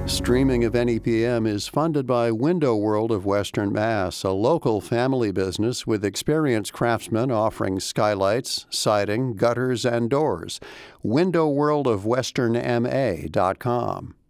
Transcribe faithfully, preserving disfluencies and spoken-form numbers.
Streaming of N E P M is funded by Window World of Western Mass, a local family business with experienced craftsmen offering skylights, siding, gutters, and doors. window world of western m a dot com.